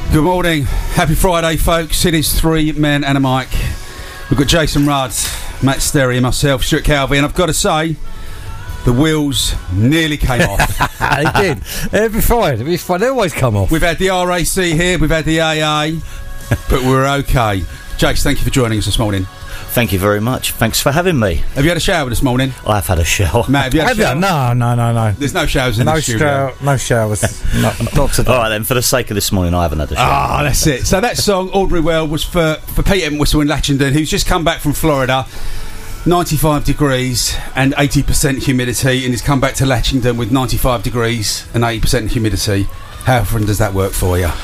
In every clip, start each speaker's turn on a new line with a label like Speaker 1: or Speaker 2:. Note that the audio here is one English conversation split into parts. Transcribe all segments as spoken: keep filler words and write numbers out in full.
Speaker 1: Good morning. Happy Friday, folks. It is three men and a mic. We've got Jason Rudd, Matt Sterry, myself, Stuart Calvey, and I've got to say, the wheels nearly came off.
Speaker 2: They did. They'll be fine. They'll be fine. They always come off.
Speaker 1: We've had the R A C here, we've had the A A, but we're okay. Jason, thank you for joining us this morning.
Speaker 3: Thank you very much. Thanks for having me.
Speaker 1: Have you had a shower this morning?
Speaker 3: I've had a shower.
Speaker 1: Matt, have you had
Speaker 2: Have
Speaker 1: a shower?
Speaker 2: you? No, no, no, no.
Speaker 1: There's no showers in
Speaker 2: No,
Speaker 1: the studio.
Speaker 2: shower, no showers. not, not today.
Speaker 3: All right, then, for the sake of this morning, I haven't had a shower.
Speaker 1: Ah, that's it. So that song, Ordinary World, was for, for Pete Entwistle in Latchington, who's just come back from Florida. ninety-five degrees and eighty percent humidity, and he's come back to Latchington with ninety-five degrees and eighty percent humidity. How often does that work for you?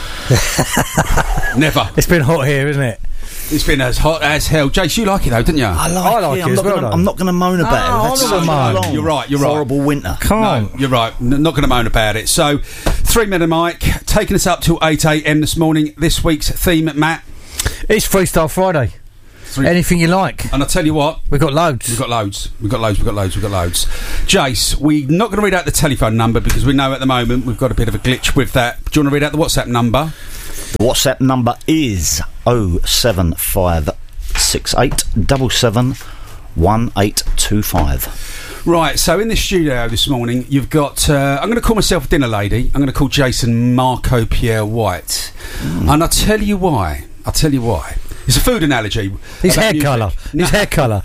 Speaker 1: Never.
Speaker 2: It's been hot here, isn't it?
Speaker 1: It's been as hot as hell. Jace, you like it though, didn't you?
Speaker 3: I like,
Speaker 2: I like
Speaker 3: it.
Speaker 2: it
Speaker 3: I'm
Speaker 2: as
Speaker 3: not
Speaker 2: well,
Speaker 3: gonna,
Speaker 2: though.
Speaker 3: I'm not going to moan about
Speaker 2: No,
Speaker 3: it. That's
Speaker 2: I'm
Speaker 3: so
Speaker 2: not gonna moan.
Speaker 3: long.
Speaker 1: You're right, you're right.
Speaker 3: Horrible winter.
Speaker 2: Come
Speaker 1: No,
Speaker 2: on.
Speaker 1: you're right. N- not going to moan about it. So, three men and Mike taking us up till eight a.m. this morning. This week's theme, Matt.
Speaker 2: It's Freestyle Friday.
Speaker 1: Three-
Speaker 2: Anything you like.
Speaker 1: And I tell you what,
Speaker 2: We've got loads.
Speaker 1: we've got loads. We've got loads. We've got loads. We've got loads. Jace, we're not going to read out the telephone number because we know at the moment we've got a bit of a glitch with that. Do you want to read out the WhatsApp number?
Speaker 3: The WhatsApp number is oh seven five six eight seven seven one eight two five.
Speaker 1: Right, so in the studio this morning, you've got... Uh, I'm going to call myself a dinner lady. I'm going to call Jason Marco Pierre White. Mm. And I'll tell you why. I'll tell you why. It's a food analogy.
Speaker 2: His
Speaker 1: about
Speaker 2: hair
Speaker 1: music.
Speaker 2: colour.
Speaker 1: No.
Speaker 2: His hair colour.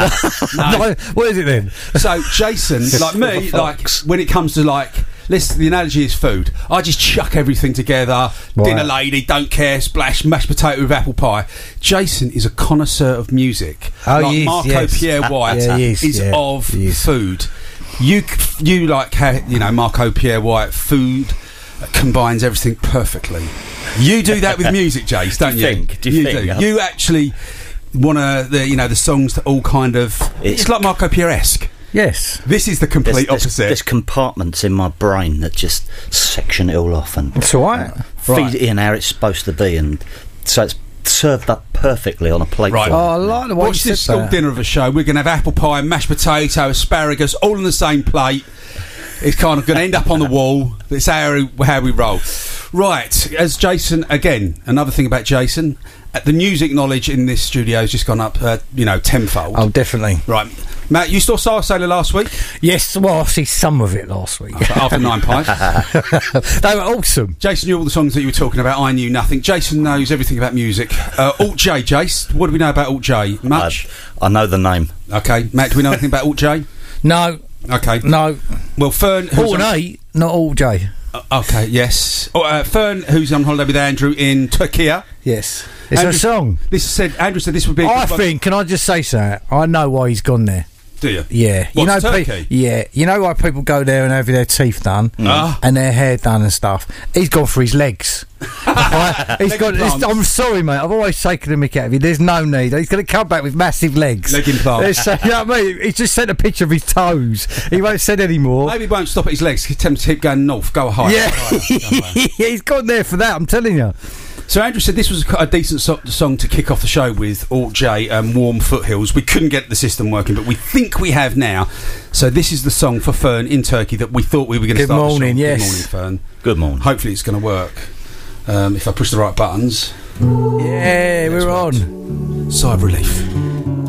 Speaker 1: No.
Speaker 2: What is it then?
Speaker 1: So, Jason, like me, like, when it comes to, like... Listen, the analogy is food. I just chuck everything together.
Speaker 2: Right.
Speaker 1: Dinner lady, don't care, splash, mashed potato with apple pie. Jason is a connoisseur of music.
Speaker 2: Oh,
Speaker 1: like
Speaker 2: he is,
Speaker 1: Marco
Speaker 2: yes.
Speaker 1: Pierre White
Speaker 2: Yeah, he is,
Speaker 1: is
Speaker 2: yeah,
Speaker 1: of
Speaker 2: he is.
Speaker 1: food. You, c- you like, how, you know, Marco Pierre White, food combines everything perfectly. You do that with music, Jace, don't
Speaker 3: Do
Speaker 1: you?
Speaker 3: you think? Do you think?
Speaker 1: do. You actually want to, the, you know, the songs that all kind of... It's,
Speaker 3: It's-
Speaker 1: like Marco Pierre-esque.
Speaker 2: Yes.
Speaker 1: This is the
Speaker 3: There's,
Speaker 1: complete
Speaker 3: there's,
Speaker 1: opposite.
Speaker 3: there's compartments in my brain that just section it all off and
Speaker 2: It's all right.
Speaker 3: feed
Speaker 1: Right.
Speaker 3: it in how it's supposed to be, and so it's served up perfectly on a plate.
Speaker 1: Right.
Speaker 3: for me.
Speaker 2: Oh, I like the way
Speaker 1: Watch
Speaker 2: you
Speaker 1: this
Speaker 2: said
Speaker 1: school
Speaker 2: that.
Speaker 1: dinner of a show. We're going to have apple pie, mashed potato, asparagus, all on the same plate. It's kind of going to end up on the wall. It's how, how we roll. Right, as Jason, again, another thing about Jason, uh, the music knowledge in this studio has just gone up, uh, you know, tenfold.
Speaker 2: Oh, definitely.
Speaker 1: Right. Matt, you saw Star Sailor last week?
Speaker 2: Yes, well, I see some of it last week.
Speaker 1: After nine pints.
Speaker 2: They were awesome.
Speaker 1: Jason knew all the songs that you were talking about. I knew nothing. Jason knows everything about music. Uh, Alt J, Jace. What do we know about Alt J? Much?
Speaker 3: I, I know the name.
Speaker 1: Okay. Matt, do we know anything about Alt J?
Speaker 2: No,
Speaker 1: Okay.
Speaker 2: no.
Speaker 1: Well, Fern... who's
Speaker 2: All
Speaker 1: on-
Speaker 2: an A, not all J.
Speaker 1: Uh, okay, yes. Oh, uh, Fern, who's on holiday with Andrew in Turkey.
Speaker 2: Yes. It's
Speaker 1: Andrew-
Speaker 2: a song.
Speaker 1: This said Andrew said this would be. A
Speaker 2: I
Speaker 1: good one-
Speaker 2: think, can I just say something? I know why he's gone there.
Speaker 1: Do you?
Speaker 2: Yeah. you
Speaker 1: What's
Speaker 2: know, pe-
Speaker 1: Turkey?
Speaker 2: yeah. You know why people go there and have their teeth done
Speaker 1: Ah.
Speaker 2: and their hair done and stuff? He's gone for his legs. Right? He's
Speaker 1: Leg
Speaker 2: got.
Speaker 1: implants.
Speaker 2: It's, I'm sorry, mate. I've always taken the mick out of you. There's no need. He's going to come back with massive legs.
Speaker 1: Leg implants.
Speaker 2: There's, uh, you know what I mean? He's just sent a picture of his toes. He won't send any more.
Speaker 1: Maybe he won't stop at his legs. He's tempted to keep going north, go higher.
Speaker 2: Yeah,
Speaker 1: go higher, go higher.
Speaker 2: he's gone there for that. I'm telling you.
Speaker 1: So Andrew said this was a decent so- song to kick off the show with. Alt J, um, Warm Foothills. We couldn't get the system working, but we think we have now. So this is the song for Fern in Turkey that we thought we were going to
Speaker 2: Good
Speaker 1: start.
Speaker 2: morning,
Speaker 1: the show.
Speaker 2: yes.
Speaker 1: Good morning, Fern.
Speaker 3: Good morning.
Speaker 1: Hopefully it's going to work. Um, if I push the right buttons.
Speaker 2: Yeah, we're
Speaker 1: That's
Speaker 2: on.
Speaker 1: Sigh of relief.